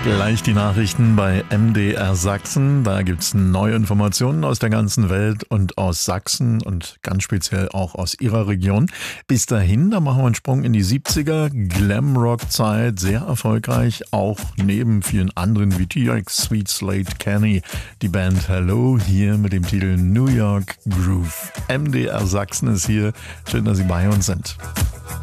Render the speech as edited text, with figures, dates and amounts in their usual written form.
Gleich die Nachrichten bei MDR Sachsen. Da gibt's neue Informationen aus der ganzen Welt und aus Sachsen und ganz speziell auch aus Ihrer Region. Bis dahin, da machen wir einen Sprung in die 70er. Glamrock-Zeit, sehr erfolgreich, auch neben vielen anderen wie T-Rex, Sweet Slate, Kenny. Die Band Hello hier mit dem Titel New York Groove. MDR Sachsen ist hier. Schön, dass Sie bei uns sind.